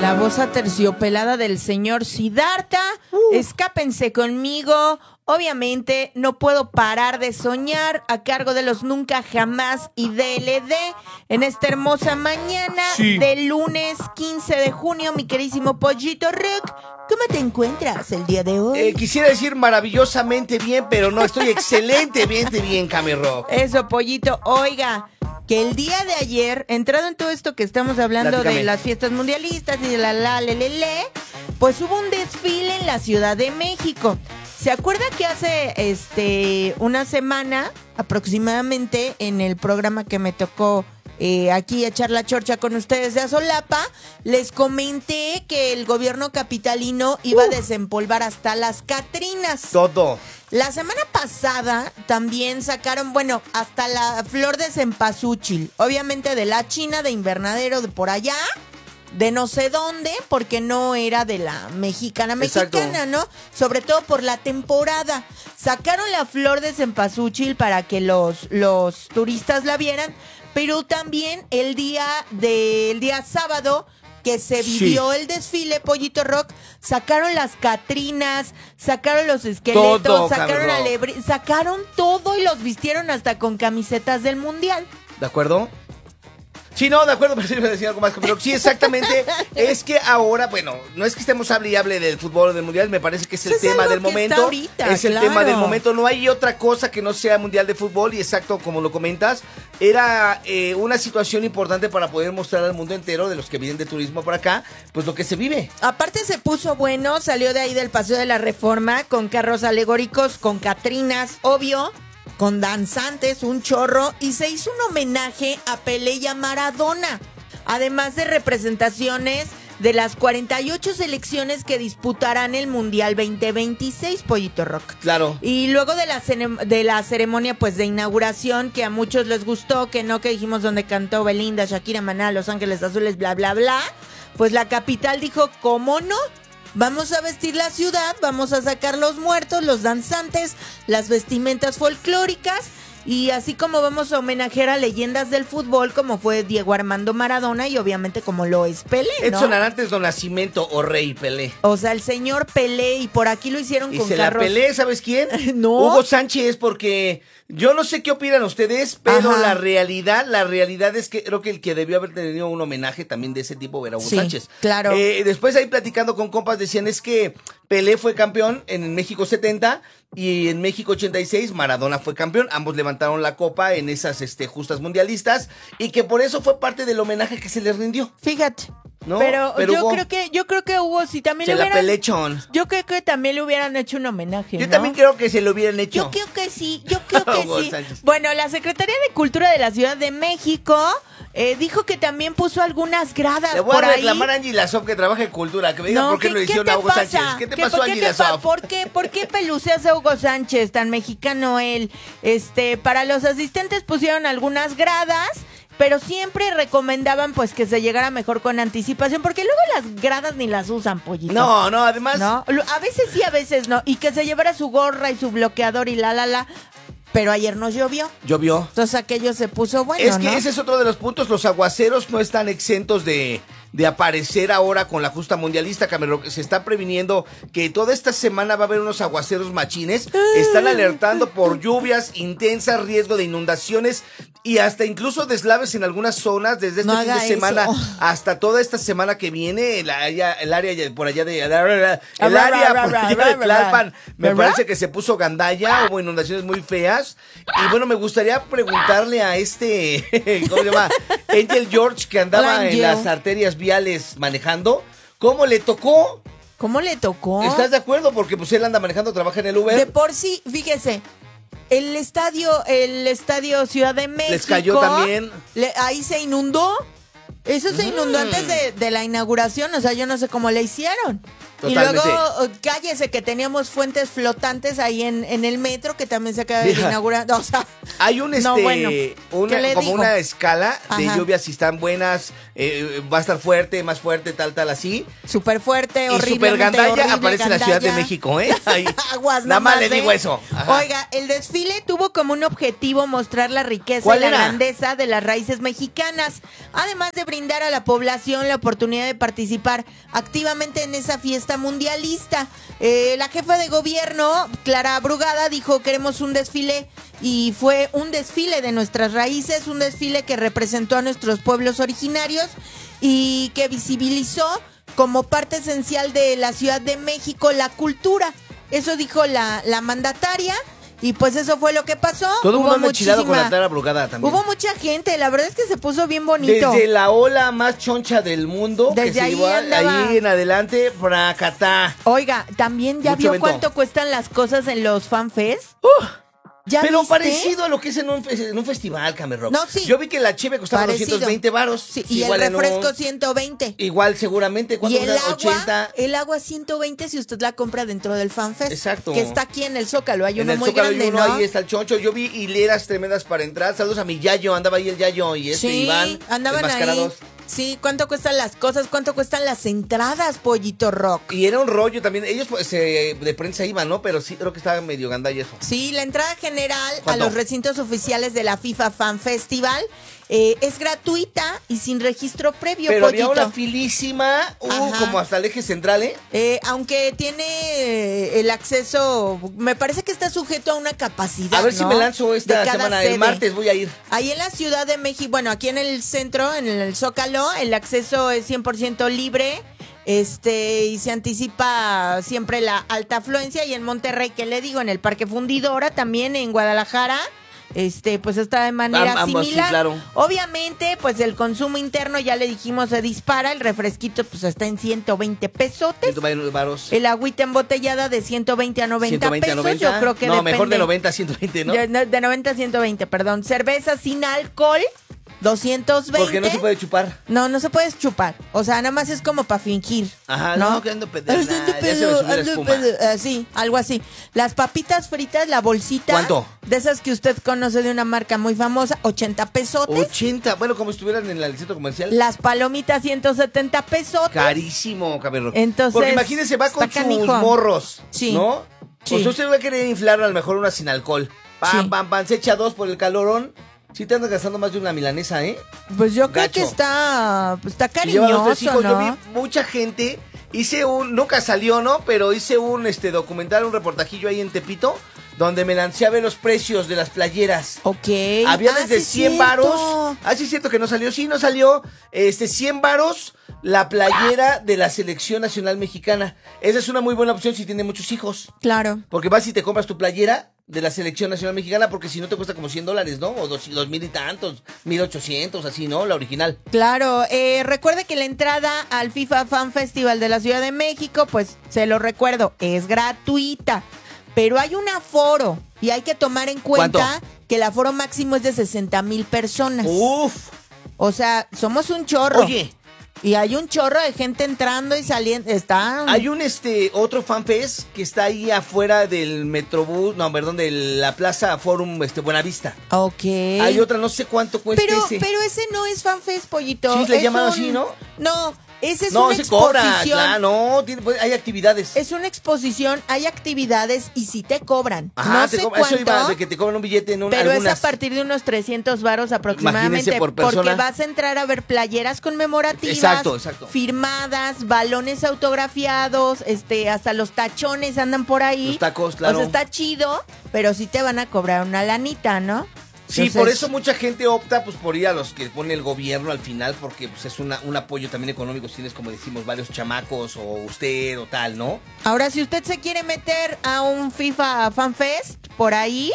La voz aterciopelada del señor Siddhartha. Escápense conmigo. Obviamente no puedo parar de soñar, a cargo de los Nunca Jamás y DLD en esta hermosa mañana de lunes 15 de junio, mi queridísimo Pollito Rock. ¿Cómo te encuentras el día de hoy? Quisiera decir maravillosamente bien, pero no, estoy excelentemente bien, Cami Rock. Eso, Pollito. Oiga, que el día de ayer, entrado en todo esto que estamos hablando Platícame. de las fiestas mundialistas y de pues hubo un desfile en la Ciudad de México. ¿Se acuerda que hace una semana aproximadamente en el programa que me tocó aquí echar la chorcha con ustedes de Azolapa, les comenté que el gobierno capitalino iba a desempolvar hasta las Catrinas? Todo. La semana pasada también sacaron, hasta la flor de cempasúchil, obviamente de la China, de invernadero, de por allá, de no sé dónde, porque no era de la mexicana, Exacto. ¿no? Sobre todo por la temporada. Sacaron la flor de cempasúchil para que los turistas la vieran, pero también el día sábado que se vivió el desfile, Pollito Rock, sacaron las Catrinas, sacaron los esqueletos, Todo, sacaron todo y los vistieron hasta con camisetas del Mundial. ¿De acuerdo? Sí, no, de acuerdo, pero sí me decía algo más, pero sí, exactamente, es que ahora, no es que estemos hable y hable del fútbol o del mundial, me parece que es el tema del momento, es el tema del momento, no hay otra cosa que no sea mundial de fútbol, y exacto, como lo comentas, era una situación importante para poder mostrar al mundo entero, de los que vienen de turismo por acá, pues lo que se vive. Aparte se puso bueno, salió de ahí del Paseo de la Reforma, con carros alegóricos, con catrinas, obvio, con danzantes, un chorro, y se hizo un homenaje a Pelé y a Maradona, además de representaciones de las 48 selecciones que disputarán el Mundial 2026, Pollito Rock. Claro. Y luego de la ceremonia pues de inauguración, que a muchos les gustó, que dijimos donde cantó Belinda, Shakira, Maná, Los Ángeles Azules, bla, bla, bla, pues la capital dijo, ¿cómo no? Vamos a vestir la ciudad, vamos a sacar los muertos, los danzantes, las vestimentas folclóricas, y así como vamos a homenajear a leyendas del fútbol como fue Diego Armando Maradona y obviamente como lo es Pelé, ¿no? Edson Arantes do Nascimento o Rey Pelé. O sea, el señor Pelé, y por aquí lo hicieron y con se carros. la Pelé, ¿sabes quién? No. Hugo Sánchez, porque yo no sé qué opinan ustedes, pero la realidad es que creo que el que debió haber tenido un homenaje también de ese tipo era Hugo Sánchez. Claro. Después ahí platicando con compas decían es que Pelé fue campeón en México 70 y en México 86 Maradona fue campeón, ambos levantaron la copa en esas justas mundialistas y que por eso fue parte del homenaje que se les rindió. Fíjate. ¿No? Pero yo Hugo, creo que Hugo sí también se le la hubieran, pelechón. yo creo que también le hubieran hecho un homenaje, Yo ¿no? también creo que se lo hubieran hecho. Yo creo que sí, yo creo que Hugo sí. Sánchez. Bueno, la Secretaría de Cultura de la Ciudad de México dijo que también puso algunas gradas Le voy por a ahí. reclamar a Angie Lasov que trabaja en cultura, que me diga No, por qué lo hicieron a Hugo Sánchez. ¿Qué te pasó, Angie Lasov? ¿Por qué peluceas a Hugo Sánchez, tan mexicano él? Para los asistentes pusieron algunas gradas, pero siempre recomendaban pues que se llegara mejor con anticipación, porque luego las gradas ni las usan, Pollito. No, además... ¿No? A veces sí, a veces no. Y que se llevara su gorra y su bloqueador y la. Pero ayer nos llovió. Llovió. Entonces aquello se puso bueno, Es que ¿no? ese es otro de los puntos. Los aguaceros no están exentos de aparecer ahora con la justa mundialista, Cameron. Se está previniendo que toda esta semana va a haber unos aguaceros machines. Están alertando por lluvias intensas, riesgo de inundaciones y hasta incluso deslaves en algunas zonas desde este fin de semana hasta toda esta semana que viene. El área por allá de Tlalpan, me parece que se puso gandalla, hubo inundaciones muy feas. Y bueno, me gustaría preguntarle a ¿cómo se llama? Angel George, que andaba en las arterias viales manejando, ¿cómo le tocó? ¿Cómo le tocó? ¿Estás de acuerdo? Porque pues él anda manejando, trabaja en el Uber. De por sí, fíjese, el estadio Ciudad de México. Les cayó también. Ahí se inundó. Eso se inundó antes de la inauguración, o sea, yo no sé cómo le hicieron. Totalmente. Y luego, cállese, que teníamos fuentes flotantes ahí en el metro, que también se acaba de inaugurar. O sea, hay un no, bueno, una, ¿qué le como digo? una escala de Ajá. lluvias, si están buenas, va a estar fuerte, más fuerte, tal, así. súper fuerte, Y horrible. super gandalla aparece en la Ciudad de México, ¿eh? Ahí. Aguas, Nada más le ¿eh? digo eso. Ajá. Oiga, el desfile tuvo como un objetivo mostrar la riqueza ¿Cuál y la era? grandeza de las raíces mexicanas, además de brindar a la población la oportunidad de participar activamente en esa fiesta mundialista. La jefa de gobierno, Clara Brugada, dijo: queremos un desfile, y fue un desfile de nuestras raíces, un desfile que representó a nuestros pueblos originarios y que visibilizó como parte esencial de la Ciudad de México la cultura. Eso dijo la mandataria. Y pues eso fue lo que pasó. Todo el mundo Hubo anda enchilado con la muchísima- Clara Brugada también. Hubo mucha gente, la verdad es que se puso bien bonito. Desde la ola más choncha del mundo, Desde que se ahí llevó andaba. ahí en adelante, Pracatá. Oiga, también ya Mucho vio evento. cuánto cuestan las cosas en los fanfest. ¿Ya Pero viste? parecido a lo que es en un festival, Cameron. No, sí. Yo vi que la cheve costaba Parecido. 220 varos. Sí, y el igual en un- refresco 120. Igual seguramente. Y ¿Cuánto el cuesta? agua, 80. el agua 120 si usted la compra dentro del FanFest. Exacto. Que está aquí en el Zócalo, hay En uno el muy Zócalo hay grande, uno, ¿no? ahí está el choncho. Yo vi hileras tremendas para entrar. Saludos a mi Yayo, andaba ahí el Yayo y Sí, Iván. andaban ahí. enmascarados. Sí, ¿cuánto cuestan las cosas? ¿Cuánto cuestan las entradas, Pollito Rock? Y era un rollo también. Ellos pues, de prensa iban, ¿no? Pero sí creo que estaba medio gandalla eso. Sí, la entrada general a ¿Cuánto? los recintos oficiales de la FIFA Fan Festival es gratuita y sin registro previo, Pero había Pollito. una filísima, Ajá. como hasta el eje central, ¿eh? Aunque tiene el acceso, me parece que está sujeto a una capacidad, A ver si ¿no? me lanzo esta De cada semana. sede. El martes voy a ir. Ahí en la Ciudad de México, bueno, aquí en el centro, en el Zócalo, el acceso es 100% libre. Y se anticipa siempre la alta afluencia. Y en Monterrey, ¿qué le digo? En el Parque Fundidora, también en Guadalajara, pues está de manera Ambos, sí, similar. claro. Obviamente, pues el consumo interno, ya le dijimos, se dispara. El refresquito, pues está en 120 pesotes. 120 varos. El agüita embotellada de 120 a 90 120 pesos. a 90. Yo creo que no, depende. mejor de 90 a 120, ¿no? De 90 a 120, perdón. Cerveza sin alcohol, 220. Porque no se puede chupar. No, no se puede chupar. O sea, nada más es como para fingir. Ajá, ¿no? no, que ando pedernal, Ando ya se me pedo, subió la ando espuma. pedo. Sí, algo así. Las papitas fritas, la bolsita. ¿Cuánto? De esas que usted conoce de una marca muy famosa, 80 pesotes. 80, bueno, como estuvieran en el centro comercial. Las palomitas, 170 pesotes. Carísimo, cabrón. Entonces, porque imagínense, va con está sus canijo. morros, Sí. ¿no? Sí. Pues usted va a querer inflar a lo mejor una sin alcohol. Pam, Sí. pam, pam, se echa dos por el calorón. Sí te andas gastando más de una milanesa, ¿eh? Pues yo creo Gacho. que está Y lleva los tres cariñoso, hijos. Yo ¿no? vi mucha gente. Nunca salió, ¿no? Pero hice un documental, un reportajillo ahí en Tepito, donde me lancé a ver los precios de las playeras. Ok. Había desde sí, 100 cierto. varos. Ah, sí, es cierto que no salió. Sí, no salió. 100 varos la playera de la Selección Nacional Mexicana. Esa es una muy buena opción si tiene muchos hijos. Claro. Porque vas y te compras tu playera de la Selección Nacional Mexicana, porque si no te cuesta como $100, ¿no? O 2,000 y tantos, 1,800, así, ¿no? La original. Claro, recuerde que la entrada al FIFA Fan Festival de la Ciudad de México, pues se lo recuerdo, es gratuita, pero hay un aforo y hay que tomar en cuenta ¿Cuánto? que el aforo máximo es de 60,000 personas. Uf. O sea, somos un chorro. Oye, Y hay un chorro de gente entrando y saliendo. Está. hay un otro fanfest que está ahí afuera del Metrobús, no, perdón, de la Plaza Forum Buenavista. Ok. Hay otra, no sé cuánto cuesta ese. Pero ese no es FanFest, Pollito. Sí, le Es llaman así, ¿no? No, ese es No, una se cobra, exposición. claro, no, hay actividades. Es una exposición, hay actividades y sí te cobran. Ajá, no te sé cobra- eso cuánto, iba de que te cobran un billete en pero algunas. es a partir de unos 300 varos aproximadamente. Imagínense por persona. Porque vas a entrar a ver playeras conmemorativas. Exacto, exacto. Firmadas, balones autografiados, hasta los tachones andan por ahí. Los tacos, claro. O sea, está chido, pero sí te van a cobrar una lanita, ¿no? Sí, Entonces, por eso mucha gente opta pues por ir a los que pone el gobierno al final, porque pues es un apoyo también económico si tienes, como decimos, varios chamacos o usted o tal, ¿no? Ahora, si usted se quiere meter a un FIFA Fan Fest por ahí,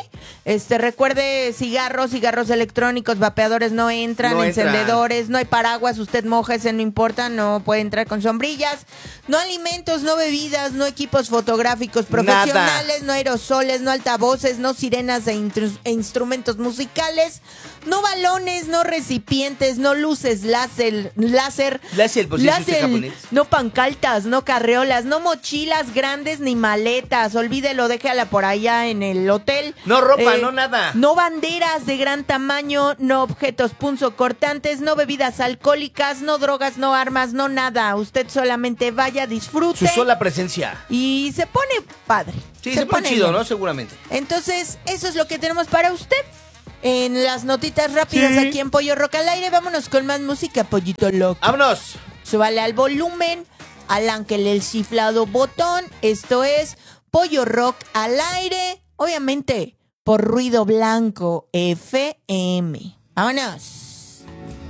recuerde cigarros electrónicos, vapeadores no entran, No entran. encendedores, no hay paraguas, usted mójese, no importa, no puede entrar con sombrillas, no alimentos, no bebidas, no equipos fotográficos profesionales, no aerosoles, no altavoces, no sirenas e instrumentos musicales, No balones, no recipientes, no luces láser, Láser, japonés. no pancartas, no carreolas, no mochilas grandes ni maletas. Olvídelo, déjala por allá en el hotel. No ropa, no nada. No banderas de gran tamaño, no objetos punzocortantes, no bebidas alcohólicas, no drogas, no armas, no nada. Usted solamente vaya, disfrute. Su sola presencia. Y se pone padre. Sí, se pone chido, bien, ¿no? Seguramente. Entonces, eso es lo que tenemos para usted. En las notitas rápidas Sí. aquí en Pollo Rock al aire, vámonos con más música, Pollito Loco. ¡Vámonos! Súbale al volumen, al ángel el chiflado botón. Esto es Pollo Rock al aire, obviamente por Ruido Blanco FM. ¡Vámonos!